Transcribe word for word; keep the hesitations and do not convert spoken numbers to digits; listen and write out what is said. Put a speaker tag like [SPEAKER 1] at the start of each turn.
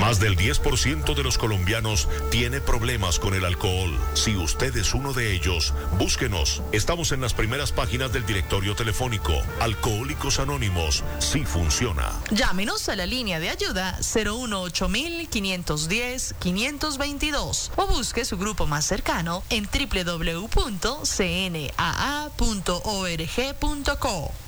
[SPEAKER 1] Más del diez por ciento de los colombianos tiene problemas con el alcohol. Si usted es uno de ellos, búsquenos. Estamos en las primeras páginas del directorio telefónico. Alcohólicos Anónimos, sí funciona.
[SPEAKER 2] Llámenos a la línea de ayuda cero uno ocho mil quinientos diez quinientos veintidós o busque su grupo más cercano en doble u doble u doble u punto c n a a punto org punto co.